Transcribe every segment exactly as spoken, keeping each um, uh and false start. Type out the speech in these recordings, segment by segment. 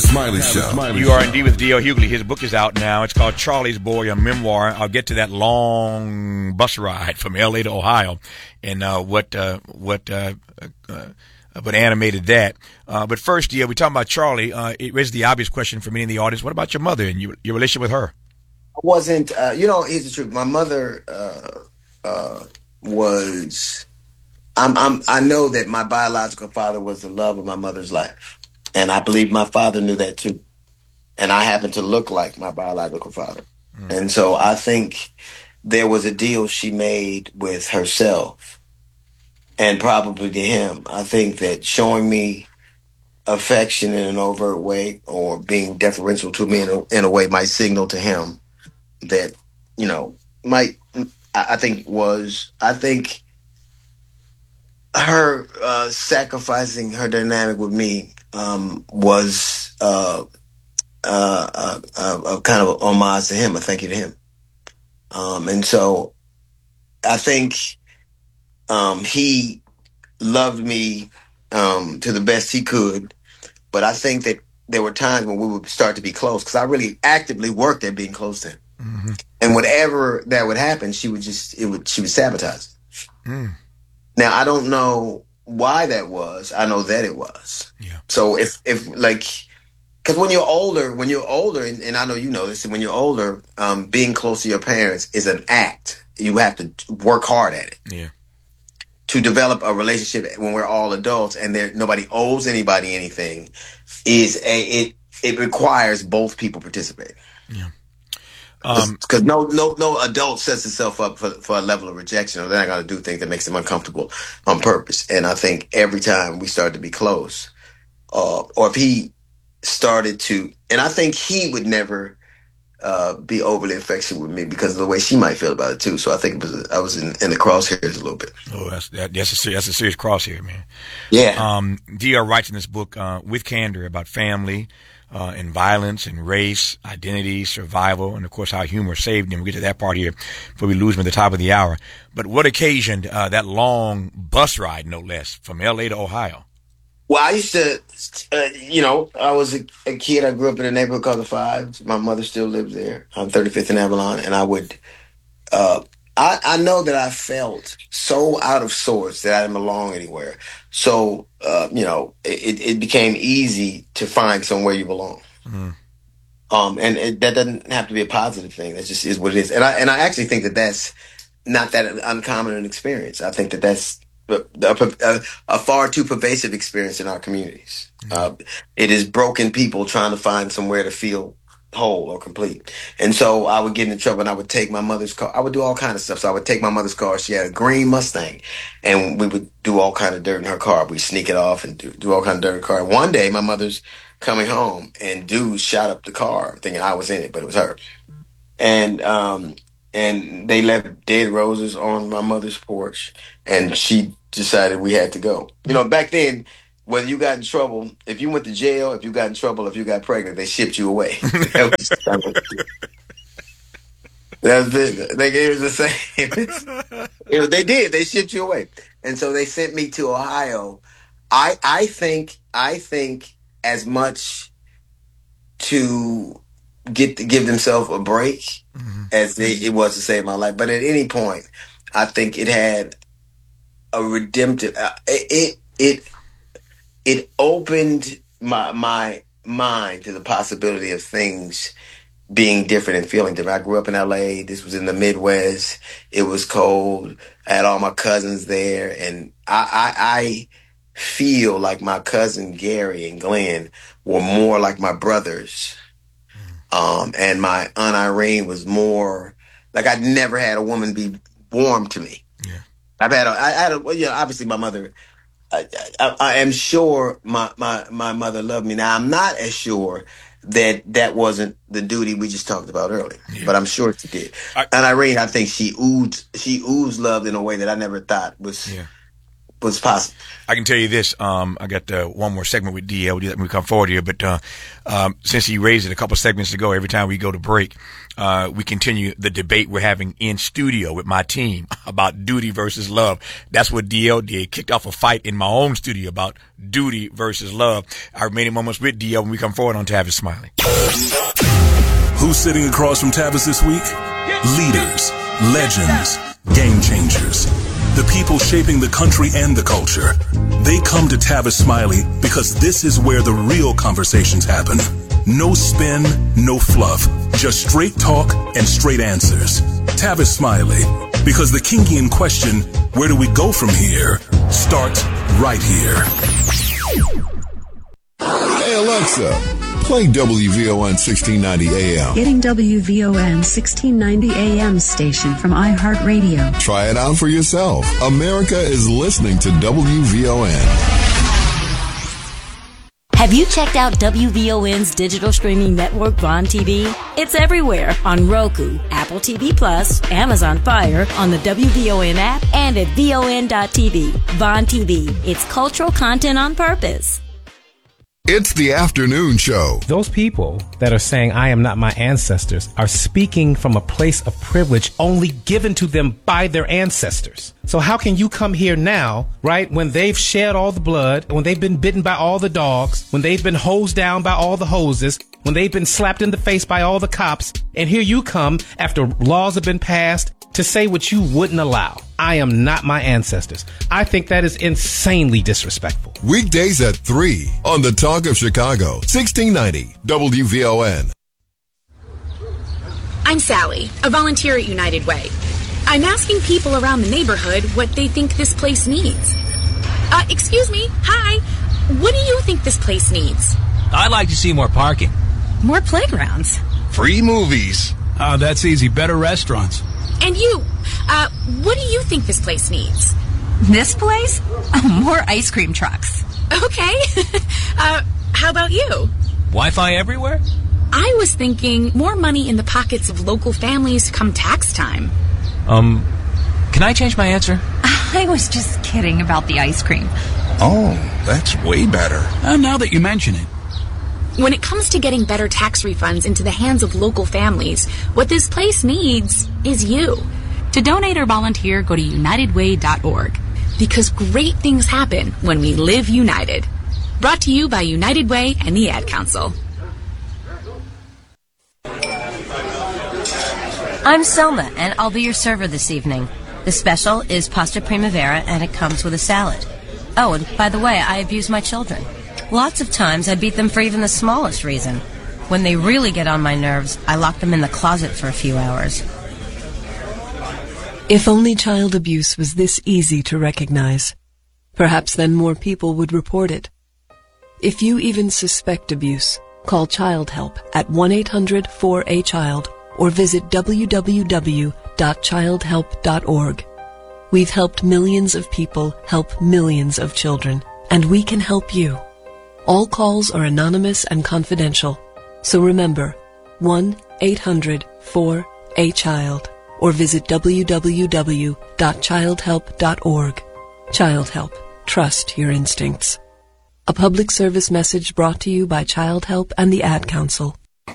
Smiley Show. You are indeed with D L. Hughley. His book is out now. It's called Charlie's Boy, a memoir. I'll get to that long bus ride from L A to Ohio and uh, what uh, what uh, uh, what animated that. Uh, but first, D L, we're talking about Charlie. Uh, it raises the obvious question for me in the audience. What about your mother and your, your relationship with her? I wasn't, uh, you know, here's the truth. My mother uh, uh, was. I'm, I'm. I know that my biological father was the love of my mother's life, and I believe my father knew that too. And I happen to look like my biological father, Mm. and so I think there was a deal she made with herself and probably to him. I think that showing me affection in an overt way or being deferential to me in a, in a way might signal to him that, you know, might, I, I think was, I think her uh, sacrificing her dynamic with me um, was uh, uh, uh, uh, uh, kind of a homage to him, a thank you to him. Um, and so I think um, he loved me um, to the best he could. But I think that there were times when we would start to be close because I really actively worked at being close to him. Mm-hmm. And whatever that would happen, she would just it would she would sabotage it. Mm. Now I don't know why that was. I know that it was. Yeah. So if if like because when you're older, when you're older, and, and I know you know this, when you're older, um, being close to your parents is an act. You have to work hard at it. Yeah. To develop a relationship when we're all adults and there nobody owes anybody anything is a it it requires both people participating. Yeah. Because um, no no no adult sets itself up for, for a level of rejection, or they're not going to do things that makes them uncomfortable on purpose. And I think every time we started to be close, uh, or if he started to, and I think he would never uh, be overly affectionate with me because of the way she might feel about it too. So I think it was I was in, in the crosshairs a little bit. Oh, that's that, that's a serious, that's a serious crosshair, man. Yeah. Um, D R writes in this book uh, with candor about family uh, and violence and race, identity, survival, and of course how humor saved him. We'll get to that part here before we lose him at the top of the hour. But what occasioned uh, that long bus ride, no less, from L A to Ohio? Well, I used to, uh, you know, I was a, a kid. I grew up in a neighborhood called the Fives. My mother still lives there on thirty-fifth and Avalon. And I would, uh, I, I know that I felt so out of sorts that I didn't belong anywhere. So, uh, you know, it, it became easy to find somewhere you belong. Mm. Um, and it, that doesn't have to be a positive thing. That just is what it is. And I, and I actually think that that's not that uncommon an experience. I think that that's a, a, a far too pervasive experience in our communities. Mm-hmm. Uh, it is broken people trying to find somewhere to feel whole or complete. And so I would get into trouble and I would take my mother's car. I would do all kinds of stuff. So I would take my mother's car. She had a green Mustang and we would do all kind of dirt in her car. We'd sneak it off and do, do all kind of dirt in her car. And one day my mother's coming home and dudes shot up the car thinking I was in it, but it was her. And, um, and they left dead roses on my mother's porch, and she decided we had to go. You know, back then, whether you got in trouble, if you went to jail, if you got in trouble, if you got pregnant, they shipped you away. that was, that was, that was it. They gave us the same. It was, they did. They shipped you away, and so they sent me to Ohio. I I think I think as much to get to give themselves a break mm-hmm. as they, it was to save my life. But at any point, I think it had a redemptive. Uh, it it it opened my my mind to the possibility of things being different and feeling different. I grew up in L A. This was in the Midwest. It was cold. I had all my cousins there, and I I, I feel like my cousin Gary and Glenn were more like my brothers. Um, and my Aunt Irene was more like I'd never had a woman be warm to me. Yeah. I've had a, I had a, well, yeah, obviously my mother, I, I, I am sure my, my, my mother loved me. Now I'm not as sure that that wasn't the duty we just talked about earlier, yeah. But I'm sure she did. I, Aunt Irene, I think she oozed, she oozed love in a way that I never thought was, yeah. was possible. I can tell you this. Um, I got uh, one more segment with D L. We'll do that when we come forward here. But uh, um, since he raised it a couple segments ago, every time we go to break, uh, we continue the debate we're having in studio with my team about duty versus love. That's what D L did. Kicked off a fight in my own studio about duty versus love. Our remaining moments with D L when we come forward on Tavis Smiley. Who's sitting across from Tavis this week? Leaders, legends, game changers. The people shaping the country and the culture. They come to Tavis Smiley because this is where the real conversations happen. No spin, no fluff. Just straight talk and straight answers. Tavis Smiley. Because the kinky in question, where do we go from here, starts right here. Hey Alexa, play W V O N sixteen ninety A M. Getting W V O N sixteen ninety A M station from iHeartRadio. Try it out for yourself. America is listening to W V O N. Have you checked out W V O N's digital streaming network, Vaughn T V? It's everywhere on Roku, Apple T V Plus, Amazon Fire, on the W V O N app, and at V O N dot T V. Vaughn T V. It's cultural content on purpose. It's the afternoon show. Those people that are saying I am not my ancestors are speaking from a place of privilege only given to them by their ancestors. So how can you come here now, right, when they've shed all the blood, when they've been bitten by all the dogs, when they've been hosed down by all the hoses, when they've been slapped in the face by all the cops, and here you come after laws have been passed to say what you wouldn't allow. I am not my ancestors. I think that is insanely disrespectful. Weekdays at three on the Talk of Chicago, sixteen ninety W V O N. I'm Sally, a volunteer at United Way. I'm asking people around the neighborhood what they think this place needs. Uh, excuse me, hi. What do you think this place needs? I'd like to see more parking. More playgrounds. Free movies. Oh, that's easy. Better restaurants. And you, uh, what do you think this place needs? This place? Oh, more ice cream trucks. Okay. uh, how about you? Wi-Fi everywhere? I was thinking more money in the pockets of local families come tax time. Um, can I change my answer? I was just kidding about the ice cream. Oh, that's way better. Uh, now that you mention it. When it comes to getting better tax refunds into the hands of local families, what this place needs is you. To donate or volunteer, go to united way dot org. Because great things happen when we live united. Brought to you by United Way and the Ad Council. I'm Selma, and I'll be your server this evening. The special is pasta primavera, and it comes with a salad. Oh, and by the way, I abuse my children. Lots of times I beat them for even the smallest reason. When they really get on my nerves, I lock them in the closet for a few hours. If only child abuse was this easy to recognize, perhaps then more people would report it. If you even suspect abuse, call Child Help at one eight hundred four A child or visit w w w dot child help dot org. We've helped millions of people help millions of children, and we can help you. All calls are anonymous and confidential, so remember, one eight hundred four A child or visit w w w dot child help dot org. Child Help. Trust your instincts. A public service message brought to you by Child Help and the Ad Council.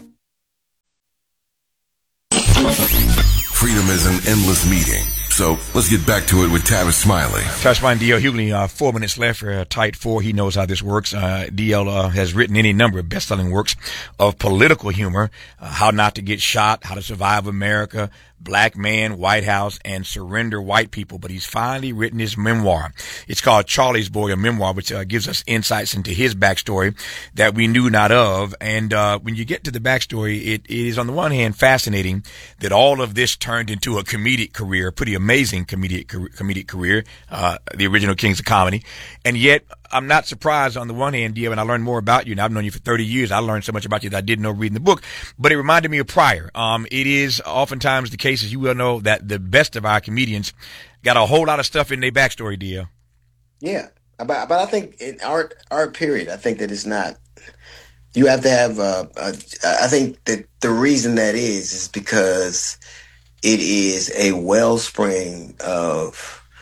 Freedom is an endless meeting. So let's get back to it with Tavis Smiley. Tavis Smiley and D L Hughley, uh, four minutes left for a tight four. He knows how this works. Uh, D L uh, has written any number of best-selling works of political humor, uh, How Not to Get Shot, How to Survive America, Black Man, White House, and Surrender White People. But he's finally written his memoir. It's called Charlie's Boy, a memoir, which uh, gives us insights into his backstory that we knew not of. And uh, when you get to the backstory, it, it is on the one hand fascinating that all of this turned into a comedic career, pretty amazing comedic comedic career, uh, the original Kings of Comedy. And yet, I'm not surprised on the one hand, Dio, and I learned more about you, and I've known you for thirty years. I learned so much about you that I didn't know reading the book, but it reminded me of Pryor. Um, it is oftentimes the case, as you well know, that the best of our comedians got a whole lot of stuff in their backstory, Dio. Yeah, but but I think in art art period, I think that it's not. You have to have. Uh, uh, I think that the reason that is is because it is a wellspring of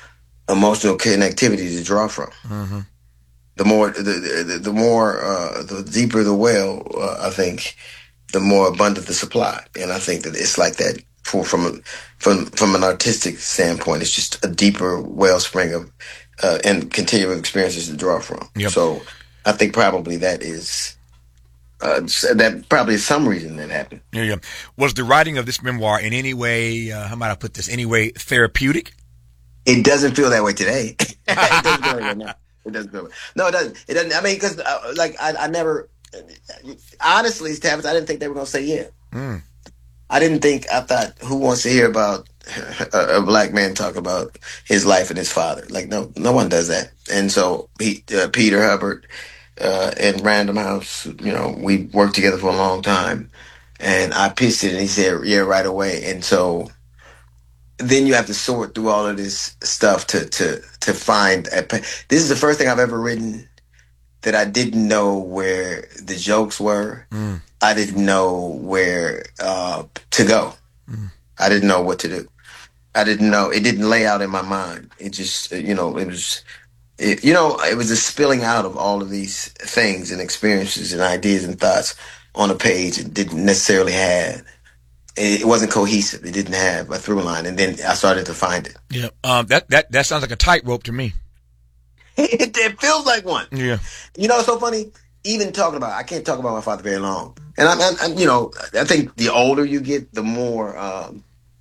emotional connectivity to draw from. Mm-hmm. The more, the the, the more, uh, the deeper the well, uh, I think, the more abundant the supply. And I think that it's like that for, from, a, from, from an artistic standpoint. It's just a deeper wellspring of, uh, and continuing experiences to draw from. Yep. So I think probably that is, uh, that probably is some reason that happened. Yeah, yeah. Was the writing of this memoir in any way, uh, how might I put this, any way therapeutic? It doesn't feel that way today. It doesn't feel that way now. It doesn't feel. No, it doesn't. It doesn't. I mean, because uh, like I, I never, honestly, Tavis, I didn't think they were gonna say yeah. Mm. I didn't think. I thought, who wants to hear about a, a black man talk about his life and his father? Like, no, no one does that. And so he, uh, Peter Hubbard uh, and Random House, you know, we worked together for a long time, and I pitched it, and he said yeah right away. And so then you have to sort through all of this stuff to to to find a, this is the first thing I've ever written that I didn't know where the jokes were. Mm. I didn't know where uh, to go. Mm. I didn't know what to do. I didn't know. It didn't lay out in my mind. It just, you know, it was, it, you know, it was a spilling out of all of these things and experiences and ideas and thoughts on a page. It didn't necessarily have. It wasn't cohesive. It didn't have a through line, and then I started to find it. Yeah, um, that that that sounds like a tightrope to me. it, it feels like one. Yeah, you know, it's so funny. Even talking about, I can't talk about my father very long, and I'm, I'm, I'm you know, I think the older you get, the more, um,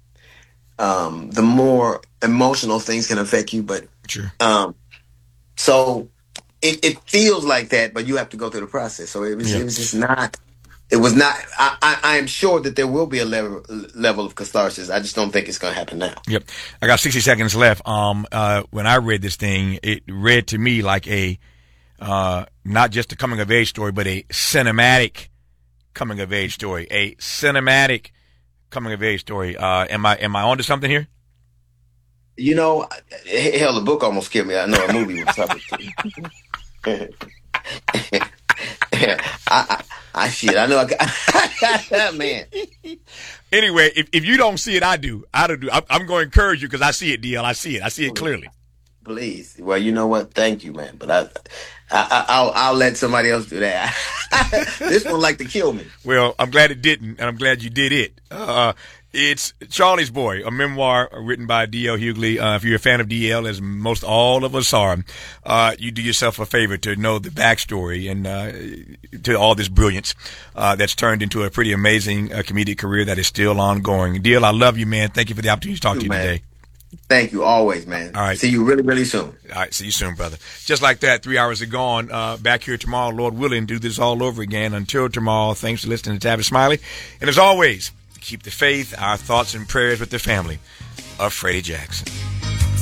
um, the more emotional things can affect you. But sure. Um, so it, it feels like that, but you have to go through the process. So it was, yeah. it was just not. It was not. I, I, I am sure that there will be a level level of catharsis. I just don't think it's going to happen now. Yep. I got sixty seconds left. Um, uh, when I read this thing, it read to me like a, uh, not just a coming of age story, but a cinematic coming of age story. A cinematic coming of age story. Uh, am I am I onto something here? You know, hell, the book almost killed me. I know a movie was something. I, I, I shit. I know. I got man. Anyway, if if you don't see it, I do. I don't do. I'm, I'm going to encourage you because I see it, D L. I see it. I see it clearly. Please. Well, you know what? Thank you, man. But I, I, I'll, I'll let somebody else do that. This one like to kill me. Well, I'm glad it didn't, and I'm glad you did it. Uh, It's Charlie's Boy, a memoir written by D L Hughley. Uh, if you're a fan of D L, as most all of us are, uh, you do yourself a favor to know the backstory and uh, to all this brilliance uh, that's turned into a pretty amazing uh, comedic career that is still ongoing. D L, I love you, man. Thank you for the opportunity to talk to you man. today. Thank you, always, man. All right. See you really, really soon. All right, see you soon, brother. Just like that, three hours are gone. Uh, back here tomorrow, Lord willing, do this all over again. Until tomorrow, thanks for listening to Tavis Smiley. And as always, keep the faith, our thoughts and prayers with the family of Freddie Jackson.